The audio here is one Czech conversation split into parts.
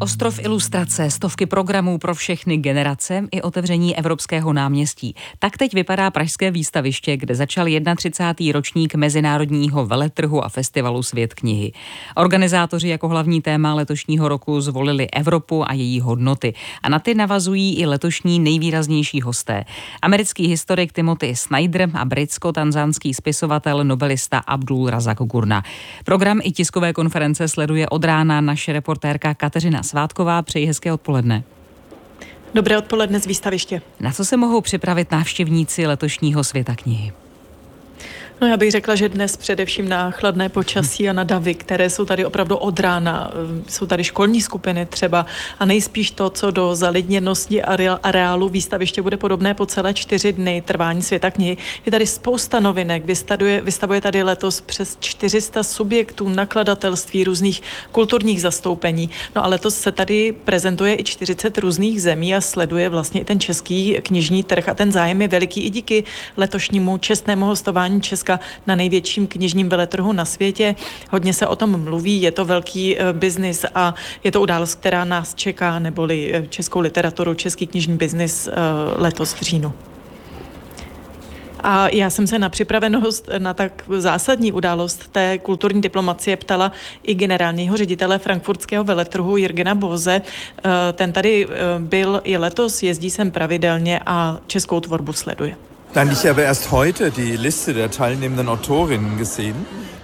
Ostrov ilustrace, stovky programů pro všechny generace i otevření Evropského náměstí. Tak teď vypadá pražské výstaviště, kde začal 31. ročník Mezinárodního veletrhu a festivalu Svět knihy. Organizátoři jako hlavní téma letošního roku zvolili Evropu a její hodnoty. A na ty navazují i letošní nejvýraznější hosté. Americký historik Timothy Snyder a britsko-tanzánský spisovatel nobelista Abdul Razak Gurna. Program i tiskové konference sleduje od rána naše reportérka Kateřina Svátková. Přeji hezké odpoledne. Dobré odpoledne z výstaviště. Na co se mohou připravit návštěvníci letošního Světa knihy? No, já bych řekla, že dnes především na chladné počasí a na davy, které jsou tady opravdu od rána. Jsou tady školní skupiny třeba a nejspíš to, co do zalidněnosti areálu výstaviště bude podobné po celé 4 dny trvání Světa knihy. Je tady spousta novinek, vystavuje tady letos přes 400 subjektů, nakladatelství, různých kulturních zastoupení. No a letos se tady prezentuje i 40 různých zemí a sleduje vlastně i ten český knižní trh a ten zájem je veliký i díky letošnímu čestnému hostování Česka na největším knižním veletrhu na světě. Hodně se o tom mluví, je to velký biznis a je to událost, která nás čeká, neboli českou literaturu, český knižní biznis letos v říjnu. A já jsem se na připravenost na tak zásadní událost té kulturní diplomacie ptala i generálního ředitele frankfurtského veletrhu Jürgena Bose. Ten tady byl i letos, jezdí sem pravidelně a českou tvorbu sleduje. Ich habe erst heute die Liste der teilnehmenden Autorinnen gesehen.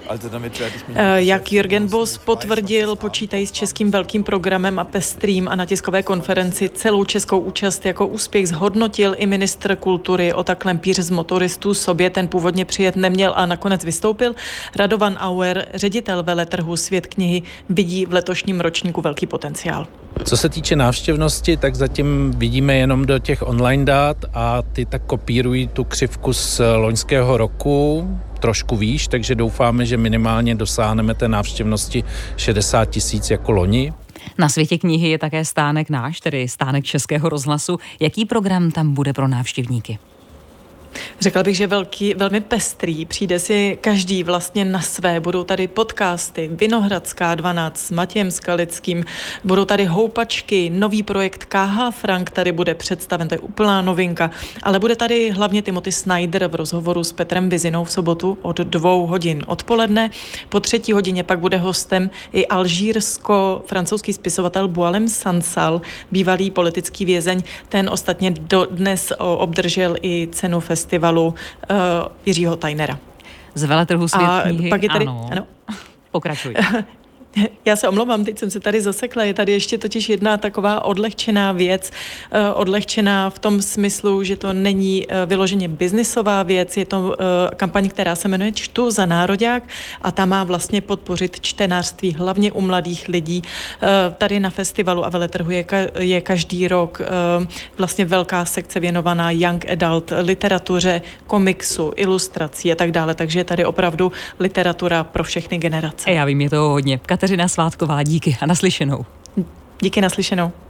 Jak Jürgen Boss potvrdil, počítají s českým velkým programem a pestrým a na tiskové konferenci celou českou účast jako úspěch zhodnotil i ministr kultury Ota Klempíř z Motoristů. Sobě ten původně přijet neměl a nakonec vystoupil. Radovan Auer, ředitel veletrhu Svět knihy, vidí v letošním ročníku velký potenciál. Co se týče návštěvnosti, tak zatím vidíme jenom do těch online dát a ty tak kopírují tu křivku z loňského roku, trošku výš, takže doufáme, že minimálně dosáhneme té návštěvnosti 60 000 jako loni. Na Světě knihy je také stánek náš, tedy stánek Českého rozhlasu. Jaký program tam bude pro návštěvníky? Řekla bych, že velmi pestrý. Přijde si každý vlastně na své. Budou tady podcasty, Vinohradská 12 s Matějem Skalickým, budou tady houpačky, nový projekt KH Frank tady bude představen, to je úplná novinka, ale bude tady hlavně Timothy Snyder v rozhovoru s Petrem Vizinou v sobotu od 2 hodin odpoledne. Po 3 hodině pak bude hostem i alžírsko-francouzský spisovatel Boualem Sansal, bývalý politický vězeň. Ten ostatně dnes obdržel i cenu festivalu Jiřího Tajnera. Z veletrhu Svět knihy, pak je tady, ano. Pokračuj. Já se omlouvám, teď jsem se tady zasekla. Je tady ještě totiž jedna taková odlehčená věc. Odlehčená v tom smyslu, že to není vyloženě biznisová věc. Je to kampaň, která se jmenuje Čtu za nároďák a ta má vlastně podpořit čtenářství, hlavně u mladých lidí. Tady na festivalu a veletrhu je každý rok vlastně velká sekce věnovaná young adult literatuře, komiksu, ilustrací a tak dále. Takže je tady opravdu literatura pro všechny generace. Já vím, je toho hodně. Kateřina Svátková, díky a naslyšenou. Díky, naslyšenou.